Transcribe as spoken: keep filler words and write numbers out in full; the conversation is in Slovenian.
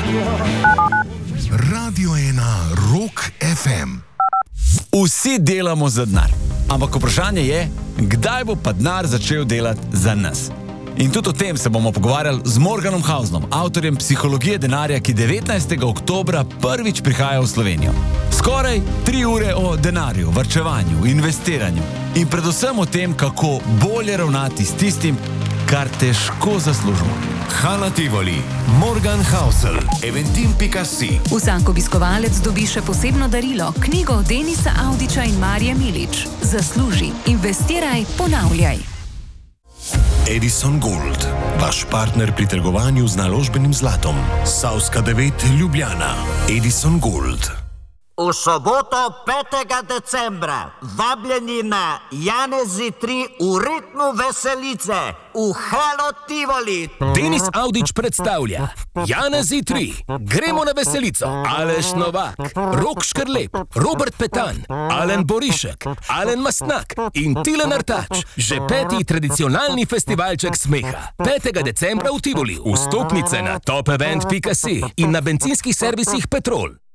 Radio ena Rock ef em. Vsi delamo za denar, ampak vprašanje je, kdaj bo pa denar začel delati za nas. In tudi o tem se bomo pogovarjali z Morganom Hauslom, avtorjem Psihologije denarja, ki devetnajstega oktobra prvič prihaja v Slovenijo. Skoraj tri ure o denarju, varčevanju, investiranju in predvsem o tem, kako bolje ravnati s tistim, kar težko zaslužimo. Hala Tivoli, Morgan Housel, eventim pika si. Vsak obiskovalec dobi še posebno darilo, knjigo Denisa Avdića in Marije Milič. Zasluži, investiraj, ponavljaj. Edison Gold, vaš partner pri trgovanju z naložbenim zlatom. Savska devet, Ljubljana. Edison Gold. V soboto petega decembra vabljeni na Janezi tri v ritmu veselice v Halo Tivoli. Denis Avdić predstavlja Janezi tri. Gremo na veselico. Aleš Novak, Rok Škrlep, Robert Petan, Alen Borišek, Alen Mastnak in Tilen Artač. Že peti tradicionalni festivalček smeha. petega decembra v Tivoli. Vstopnice na top event pika si in na bencinskih servisih Petrol.